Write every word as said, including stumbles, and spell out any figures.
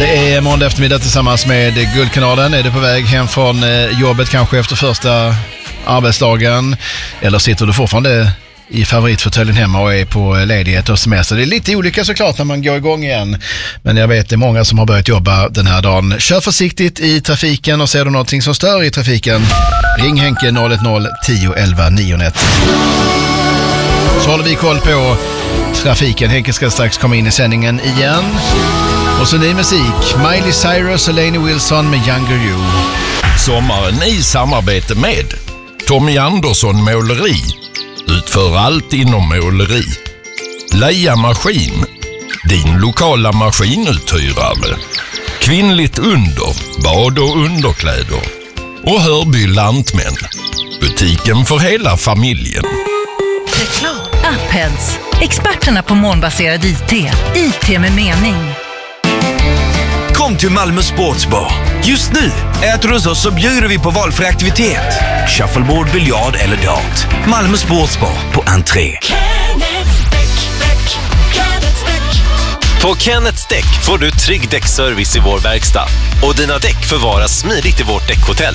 Det är måndag eftermiddag tillsammans med Guldkanalen. Är du på väg hem från jobbet kanske efter första arbetsdagen? Eller sitter du fortfarande i favoritfåtöljen hemma och är på ledighet och semester? Det är lite olika såklart när man går igång igen. Men jag vet det är många som har börjat jobba den här dagen. Kör försiktigt i trafiken och ser du någonting som stör i trafiken. Ring Henke noll ett noll tio elva nio ett. Så håller vi koll på trafiken. Henke ska strax komma in i sändningen igen. Och så ny musik. Miley Cyrus och Lainey Wilson med Younger You. Sommaren i samarbete med Tommy Andersson Måleri. Utför allt inom måleri. Leia Maskin. Din lokala maskinuthyrare. Kvinnligt under. Bad och underkläder. Och Hörby Lantmän. Butiken för hela familjen. Reklam. Appheads. Experterna på molnbaserad I T. I T med mening. Kom till Malmö Sportsbar. Just nu äter du hos oss så bjuder vi på valfri aktivitet. Shuffleboard, biljard eller dart. Malmö Sportsbar på entré. På Kenneths Däck får du trygg däckservice i vår verkstad. Och dina däck förvaras smidigt i vårt däckhotell.